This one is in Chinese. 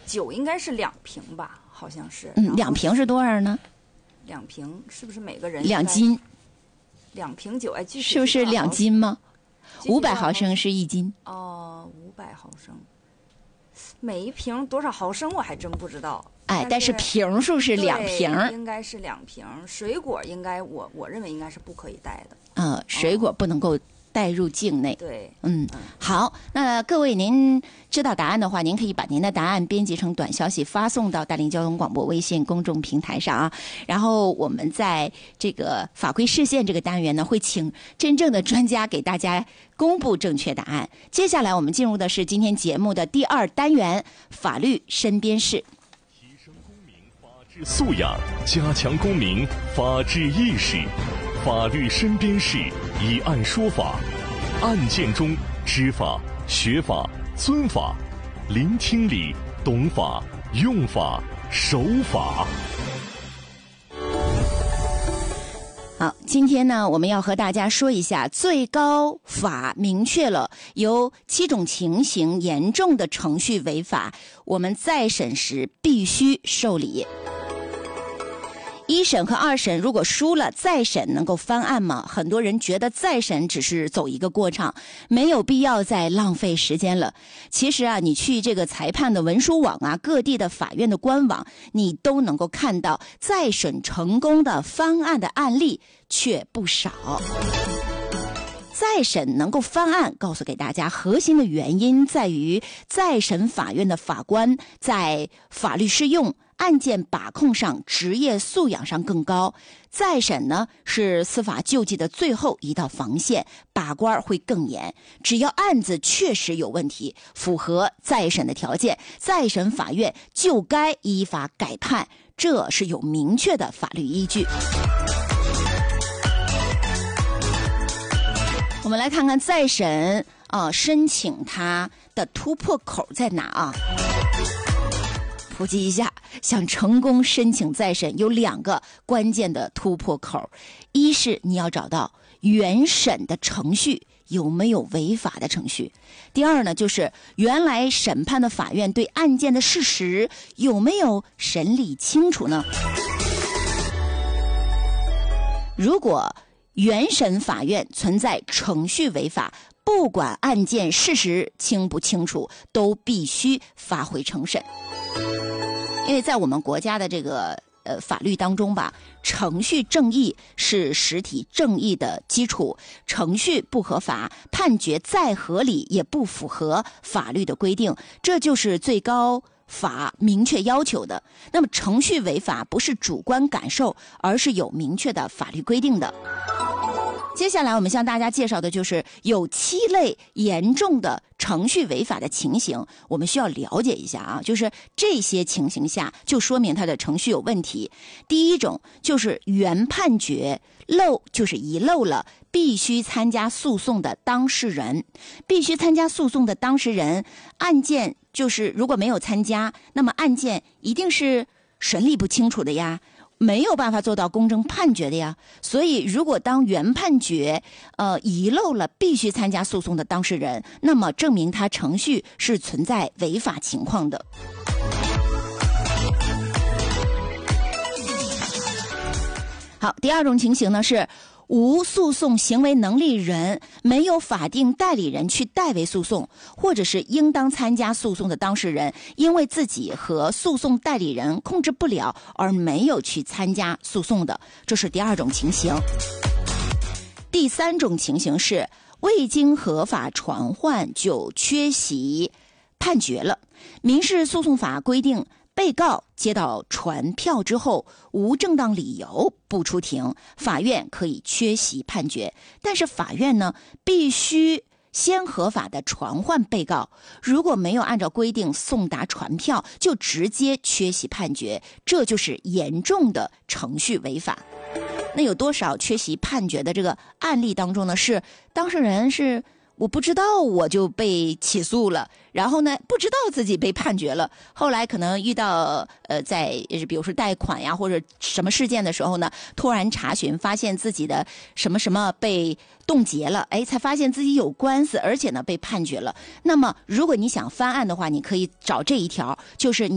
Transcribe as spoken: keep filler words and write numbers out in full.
酒应该是两瓶吧，好像是。 嗯，两瓶是多少呢？ 两瓶是不是每个人两斤？ 两瓶酒，哎，具体是不是两斤吗？五百毫升是一斤。 哦，五百毫升，每一瓶多少毫升我还真不知道。 哎，但是瓶数是两瓶， 应该是两瓶。水果应该我我认为应该是不可以带的。 呃，水果不能够带入境内。 对， 嗯，好，那各位您知道答案的话，您可以把您的答案编辑成短消息发送到大林交通广播微信公众平台上啊。然后我们在这个法规视线这个单元呢，会请真正的专家给大家公布正确答案。接下来我们进入的是今天节目的第二单元——法律身边事。 提升公民法治素养，加强公民法治意识。法律身边事，以案说法，案件中知法、学法、尊法，聆听理，懂法，用法，守法。 好，今天呢，我们要和大家说一下，最高法明确了有七种情形严重的程序违法，我们再审时必须受理。一审和二审如果输了，再审能够翻案吗？很多人觉得再审只是走一个过场，没有必要再浪费时间了。其实啊，你去这个裁判的文书网啊，各地的法院的官网，你都能够看到再审成功的翻案的案例却不少。再审能够翻案，告诉给大家核心的原因在于再审法院的法官在法律适用、案件把控上职业素养上更高。再审呢是司法救济的最后一道防线，把关会更严。只要案子确实有问题，符合再审的条件，再审法院就该依法改判，这是有明确的法律依据。我们来看看再审啊、呃，申请它的突破口在哪啊？普及一下，想成功申请再审有两个关键的突破口，一是你要找到原审的程序有没有违法的程序，第二呢，就是原来审判的法院对案件的事实有没有审理清楚呢？如果原审法院存在程序违法，不管案件事实清不清楚，都必须发回重审。因为在我们国家的这个呃法律当中吧，程序正义是实体正义的基础，程序不合法，判决再合理也不符合法律的规定，这就是最高法明确要求的。那么程序违法不是主观感受，而是有明确的法律规定的。接下来我们向大家介绍的就是有七类严重的程序违法的情形，我们需要了解一下啊，就是这些情形下就说明它的程序有问题。第一种就是原判决漏，就是遗漏了必须参加诉讼的当事人。必须参加诉讼的当事人，案件就是如果没有参加，那么案件一定是审理不清楚的呀，没有办法做到公正判决的呀。所以如果当原判决呃遗漏了必须参加诉讼的当事人，那么证明他程序是存在违法情况的。好，第二种情形呢是无诉讼行为能力人，没有法定代理人去代为诉讼，或者是应当参加诉讼的当事人因为自己和诉讼代理人控制不了而没有去参加诉讼的，这是第二种情形。第三种情形是未经合法传唤就缺席判决了。民事诉讼法规定，被告接到传票之后无正当理由不出庭，法院可以缺席判决，但是法院呢必须先合法的传唤被告，如果没有按照规定送达传票，就直接缺席判决，这就是严重的程序违法。那有多少缺席判决的这个案例当中呢，是当事人是我不知道我就被起诉了，然后呢不知道自己被判决了，后来可能遇到呃在比如说贷款呀或者什么事件的时候呢，突然查询发现自己的什么什么被冻结了，哎，才发现自己有官司，而且呢被判决了。那么如果你想翻案的话，你可以找这一条，就是